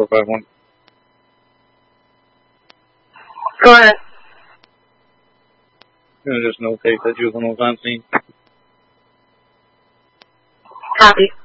451. Go ahead. Just notate that juvenile's on scene. Copy.